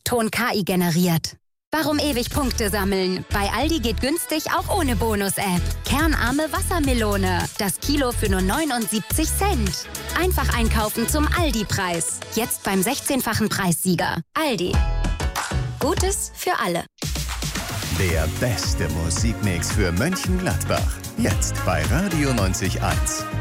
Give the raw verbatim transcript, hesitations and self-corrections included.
Ton K I generiert. Warum ewig Punkte sammeln? Bei Aldi geht günstig auch ohne Bonus-App. Kernarme Wassermelone. Das Kilo für nur neunundsiebzig Cent. Einfach einkaufen zum Aldi-Preis. Jetzt beim sechzehnfachen Preissieger. Aldi. Gutes für alle. Der beste Musikmix für Mönchengladbach. Jetzt bei Radio neunzig Komma eins.